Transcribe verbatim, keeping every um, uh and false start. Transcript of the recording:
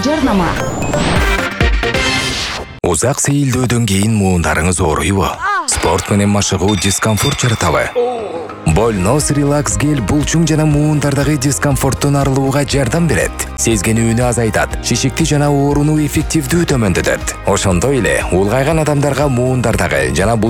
жарнама. Узак сейилдөөдөн кийин муундарыңыз ооруйбу? Спорт менен машыгуу дискомфорт жаратабы? Больнос релакс гель булчуң жана муундардагы дискомфорттон арылууга жардам берет. Сезгенүүнү азайтат, шишикти жана ооруну эффективдүү төмөндөтөт. Ошондой эле улгайган адамдарга муундардагы жана